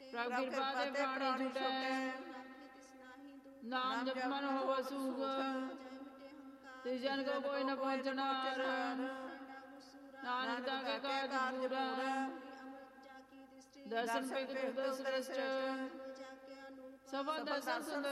ਪ੍ਰਭ ਕਿਰਪਾ ਤੇ ਪ੍ਰਾਣੀ ਛੁਟੈ, ਨਾਮ ਜਪਮਨ ਹੋਵ ਸੂਖ, ਤਿਸ ਜਨ ਕੋ ਕੋਈ ਨ ਪਹੁੰਚਨਾਰ, ਨਾਨਕ ਤਾਂ ਕੇ ਕਾਜ ਪੂਰਾ, ਦਰਸ਼ਨ ਪਿਕ ਦੁਖ ਸ੍ਰਿਸ਼ਟ, ਸਭਾ ਦਰਸ਼ਨ ਸੁੰਦਰ